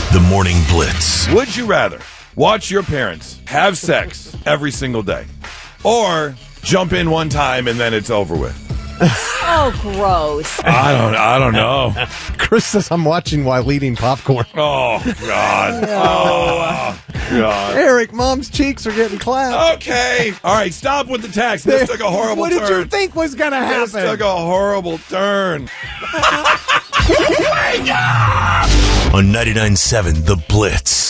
The Morning Blitz. Would you rather watch your parents have sex every single day or jump in one time and then it's over with? Oh, gross. I don't know. Chris says I'm watching while eating popcorn. Oh, God. Oh, God. Eric, Mom's cheeks are getting clapped. Okay. All right, stop with the text. This took a horrible What turn. did you think was going to This happen? took a horrible turn. On 99.7 The Blitz.